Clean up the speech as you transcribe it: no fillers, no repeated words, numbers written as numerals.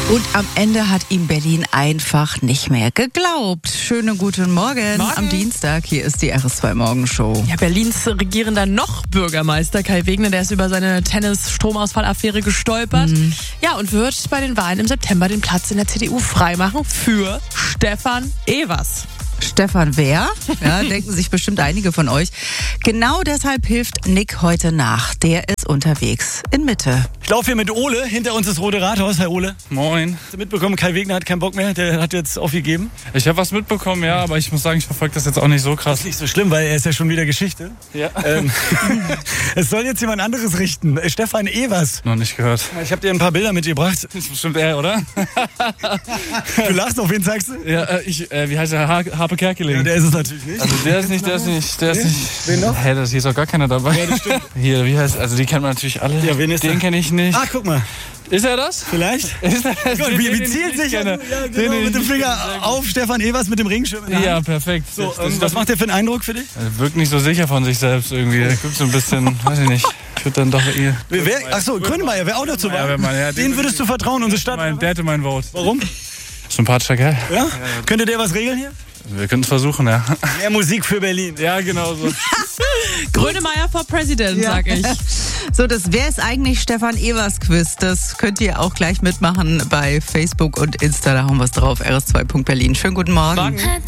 Und am Ende hat ihm Berlin einfach nicht mehr geglaubt. Schönen guten Morgen am Dienstag. Hier ist die RS2 Morgenshow. Ja, Berlins regierender Noch-Bürgermeister Kai Wegner, der ist über seine Tennis-Stromausfall-Affäre gestolpert. Ja, und wird bei den Wahlen im September den Platz in der CDU freimachen für Stefan Evers. Stefan wer? Ja, denken sich bestimmt einige von euch. Genau deshalb hilft Nick heute nach. Der ist unterwegs in Mitte. Ich laufe hier mit Ole. Hinter uns ist Rote Rathaus. Herr Ole. Moin. Hast du mitbekommen, Kai Wegner hat keinen Bock mehr? Der hat jetzt aufgegeben. Ich habe was mitbekommen, ja, aber ich muss sagen, ich verfolge das jetzt auch nicht so krass. Das ist nicht so schlimm, weil er ist ja schon wieder Geschichte. Ja. Es soll jetzt jemand anderes richten. Stefan Evers. Noch nicht gehört. Ich habe dir ein paar Bilder mitgebracht. Das ist bestimmt er, oder? Du lachst, auf wen zeigst du? Ja, wie heißt er? Harpe Kerkeling. Ja, der ist es natürlich nicht. Also der ist nicht. Wen noch? Hä, hier ist auch gar keiner dabei. Ja, das stimmt. Hier, wie heißt, also die kennt man natürlich alle. Ja, wen ist Den der? kenne ich nicht. Ah, guck mal. Ist er das? Vielleicht? Ist er das? Gott, wie zielt sich ja, genau, mit dem Finger auf Stefan Evers mit dem Regenschirm in der Hand. Ja, perfekt. So, was macht der für einen Eindruck für dich? Er wirkt nicht so sicher von sich selbst irgendwie. Er guckt so ein bisschen, weiß ich nicht. Ich würde dann doch eher... Achso, Grönemeyer wäre auch dazu Ja, war. Den würdest du vertrauen, unsere Stadt? Der hätte mein Vote. Warum? Sympathischer Kerl. Ja? Könnte der was regeln hier? Wir können es versuchen, ja. Mehr Musik für Berlin. Ja, genau so. Grönemeyer for President, sag ich. So, das Wer ist eigentlich Stefan Evers Quiz? Das könnt ihr auch gleich mitmachen bei Facebook und Insta. Da haben wir es drauf. RS2.Berlin. Schönen guten Morgen. Morgen.